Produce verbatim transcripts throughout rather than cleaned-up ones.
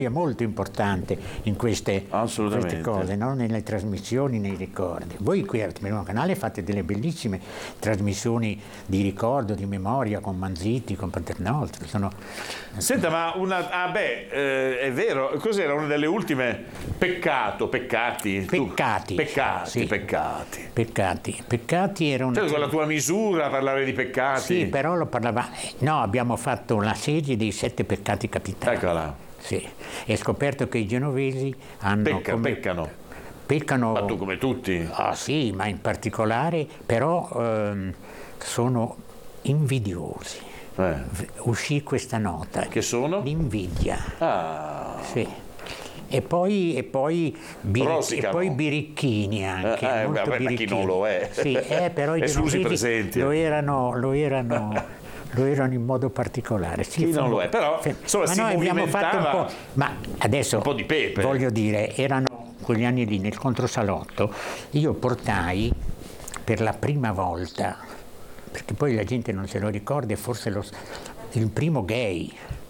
è molto importante in queste, queste cose, no? Nelle trasmissioni, nei ricordi. Voi qui al primo canale fate delle bellissime trasmissioni di ricordo, di memoria con Manzitti, con Paternostro. Sono... Senta, ma una... Ah beh, eh, è vero, cos'era una delle ultime? Peccato, peccati. Peccati. Tu... Peccati, sì. peccati. Peccati. Peccati era una... Cioè, con la tua misura parlare di peccati. Sì, però lo parlava... No, abbiamo fatto la serie dei sette peccati capitali. Eccola. Sì, e scoperto che i genovesi hanno... Pecca, come... peccano. Peccano... Ma tu come tutti? Ah sì, ma in particolare però ehm, sono invidiosi. Eh. Uscì questa nota. Che sono? L'invidia. Ah. Sì. E poi, e poi, biric- e poi birichini anche. Eh, molto beh, birichini. Ma chi non lo è? Sì, eh, però i Esclusi genovesi presenti. lo erano... Lo erano lo erano in modo particolare. Sì, chi non lo è, però insomma, ma si noi abbiamo fatto un po', ma adesso un po' di pepe. Voglio dire, erano quegli anni lì nel controsalotto, io portai per la prima volta, perché poi la gente non se lo ricorda, forse lo, il primo gay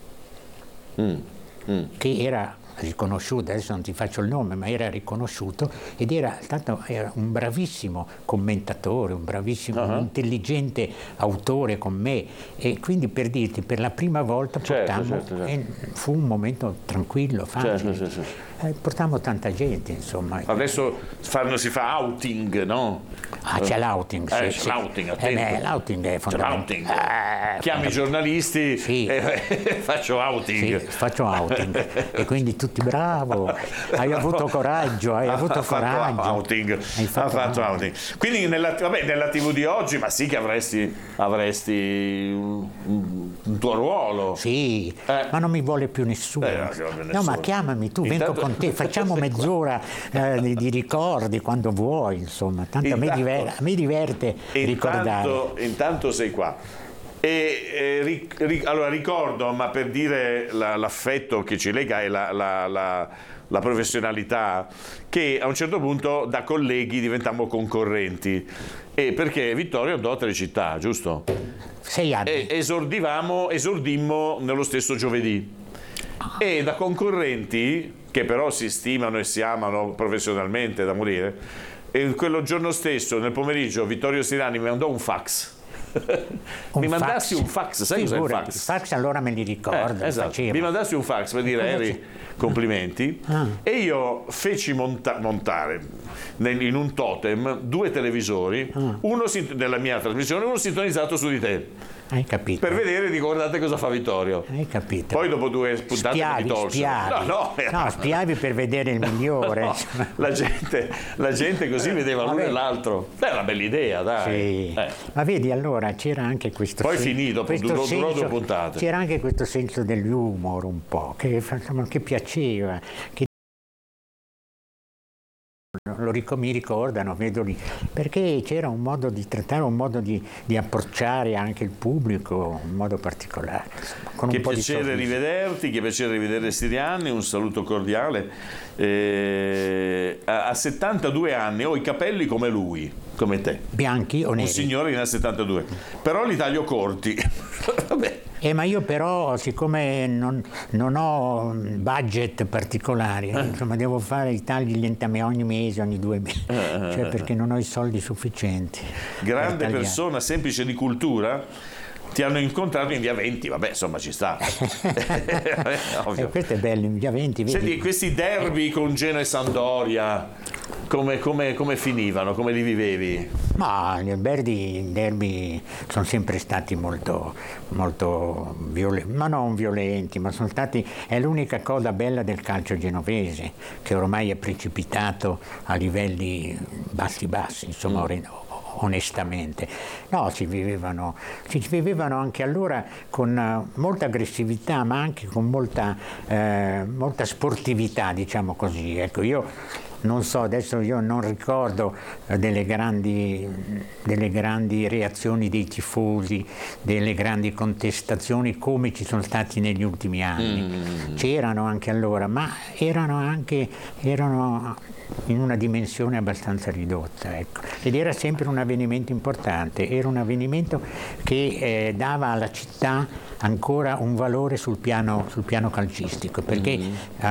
mm, mm. che era riconosciuto, adesso non ti faccio il nome, ma era riconosciuto ed era stato era un bravissimo commentatore, un bravissimo, uh-huh. un intelligente autore con me, e quindi per dirti, per la prima volta portammo, certo, certo, certo. E fu un momento tranquillo, facile. Certo, certo, certo. Eh, portammo tanta gente, insomma. Adesso fanno, si fa outing, no? Ah, c'è l'outing, sì, eh, sì. L'outing, eh, beh, l'outing è fondamentale. Eh, Chiami i giornalisti sì. e faccio outing. Sì, faccio outing. E quindi tutti bravo, hai avuto coraggio, hai avuto ha coraggio. Fatto outing. Hai fatto ha fatto outing. Quindi nella, vabbè, nella tivù di oggi, ma sì che avresti, avresti un, un tuo ruolo. Sì, eh. ma non mi vuole più nessuno. Eh, non vuole nessuno. No, ma chiamami tu, Intanto... vengo con te, facciamo mezz'ora eh, di, di ricordi quando vuoi, insomma, tanto intanto, a, me diver- a me diverte intanto, ricordare. Intanto sei qua. E, e ric- ric- allora ricordo, ma per dire la, l'affetto che ci lega e la, la, la, la professionalità, che a un certo punto da colleghi diventammo concorrenti, e perché Vittorio andò a Telecittà, giusto? Sei anni. E esordivamo, esordimmo nello stesso giovedì, e da concorrenti che però si stimano e si amano professionalmente da morire, e quello giorno stesso nel pomeriggio Vittorio Sirani mi mandò un fax. Un mi mandassi fax. un fax, sai cos'è il fax? Il fax allora me li ricordo. Eh, esatto. Mi mandassi un fax per dire Eri, complimenti, ah. e io feci monta- montare nel, in un totem due televisori, ah. uno nella mia trasmissione, uno sintonizzato su di te. Hai capito? Per vedere, di guardate cosa fa Vittorio. Hai capito? Poi dopo due puntate spiavi, mi tolsero. Spiavi. No, no, no, spiavi per vedere il migliore. No, la, gente, la gente così vedeva l'uno e l'altro. Beh, è una bella idea, dai. Sì. Eh. Ma vedi, allora c'era anche questo Poi sen- finì, dopo questo durò, senso, durò due puntate. C'era anche questo senso dell'umor un po', che, insomma, che piaceva, che Lo ric- mi ricordano, vedo lì, perché c'era un modo di trattare, un modo di, di approcciare anche il pubblico in modo particolare. Con che un po' piacere di rivederti, che piacere rivedere Siriani, un saluto cordiale. Eh, a, a settantadue anni ho i capelli come lui, come te. Bianchi o neri? Un signore ne ha settantadue, però li taglio corti. Vabbè. Eh, ma io però, siccome non, non ho budget particolari, eh. insomma, devo fare i tagli lentamente ogni mese, ogni due mesi, eh. cioè perché non ho i soldi sufficienti. Grande per persona, semplice di cultura, ti hanno incontrato in via venti, vabbè, insomma, ci sta. eh, questo è bello, in via venti. Vedi? Senti, questi derby con Genoa e Sampdoria, come, come, come finivano, come li vivevi? Ma gli derby, i derby sono sempre stati molto, molto violenti, ma non violenti, ma sono stati, è l'unica cosa bella del calcio genovese, che ormai è precipitato a livelli bassi bassi, insomma, mm. onestamente. No, si vivevano, si vivevano anche allora con molta aggressività, ma anche con molta, eh, molta sportività, diciamo così. Ecco, io non so, adesso io non ricordo eh, delle grandi, delle grandi reazioni dei tifosi, delle grandi contestazioni come ci sono stati negli ultimi anni. Mm. C'erano anche allora, ma erano anche erano in una dimensione abbastanza ridotta, ecco. Ed era sempre un avvenimento importante, era un avvenimento che eh, dava alla città ancora un valore sul piano, sul piano calcistico, perché mm-hmm.